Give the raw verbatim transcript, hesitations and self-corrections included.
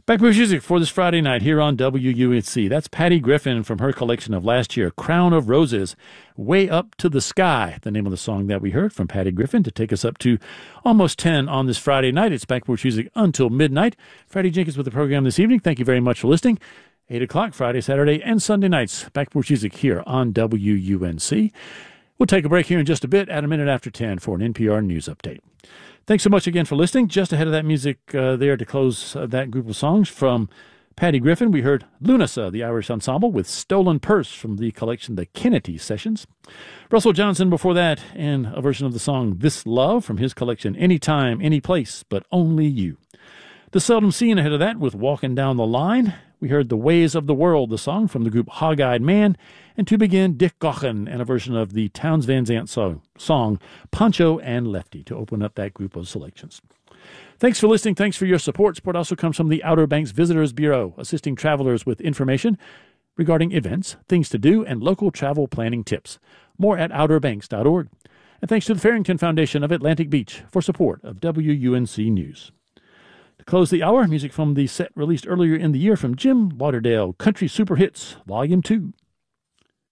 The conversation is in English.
Back with music for this Friday night here on W U N C. That's Patty Griffin from her collection of last year, Crown of Roses, Way Up to the Sky, the name of the song that we heard from Patty Griffin to take us up to almost ten on this Friday night. It's Back with music until midnight. Freddie Jenkins with the program this evening. Thank you very much for listening. eight o'clock Friday, Saturday, and Sunday nights. Back with music here on W U N C. We'll take a break here in just a bit at a minute after ten for an N P R News Update. Thanks so much again for listening. Just ahead of that music uh, there to close uh, that group of songs from Patty Griffin, we heard Lunasa, the Irish ensemble, with Stolen Purse from the collection The Kennedy Sessions. Russell Johnson before that, and a version of the song This Love from his collection Anytime, Any Place, But Only You. The Seldom Seen ahead of that with Walking Down the Line. We heard The Ways of the World, the song from the group Hog-Eyed Man. And to begin, Dick Gaughan and a version of the Townes Van Zandt song, song Pancho and Lefty to open up that group of selections. Thanks for listening. Thanks for your support. Support also comes from the Outer Banks Visitors Bureau, assisting travelers with information regarding events, things to do, and local travel planning tips. More at outer banks dot org. And thanks to the Farrington Foundation of Atlantic Beach for support of W U N C News. To close the hour, music from the set released earlier in the year from Jim Lauderdale, Country Super Hits, Volume two.